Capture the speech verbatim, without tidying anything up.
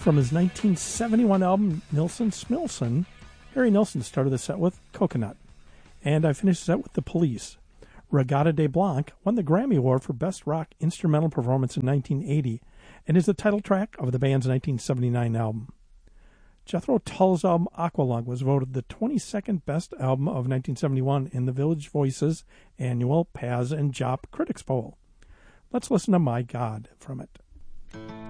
From his nineteen seventy-one album, Nilsson Smilson, Harry Nilsson started the set with Coconut. And I finished the set with The Police. Regatta de Blanc won the Grammy Award for Best Rock Instrumental Performance in nineteen eighty and is the title track of the band's nineteen seventy-nine album. Jethro Tull's album Aqualung was voted the twenty-second best album of nineteen seventy-one in the Village Voices annual Paz and Jop Critics Poll. Let's listen to My God from it.